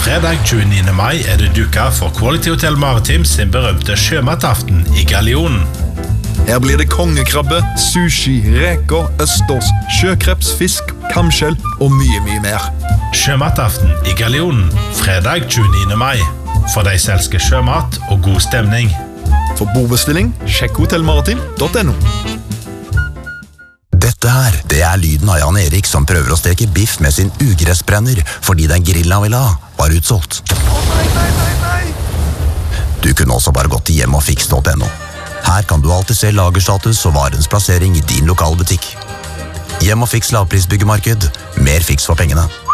Fredag 29. mai det duket for Quality Hotel Maritim sin berømte sjømataften i Galionen. Her blir det kongekrabbe, sushi, reker, østers, sjøkreps, fisk, kamskjell og mye mer. Sjømataften i Galionen, fredag 29. mai. For de som elsker sjømat og god stemning. For bordbestilling, sjekk hotellmaritim.no. Dette her, det lyden av Jan Erik som prøver å steke biff med sin ugressbrenner fordi den grillen han ville ha var utsolgt. Nei! Du kunne også bare gått til hjemogfiks.no. Her kan du alltid se lagerstatus og varens plassering i din lokale butikk. Hjem og Fiks lavprisbyggemarked. Mer fiks for pengene.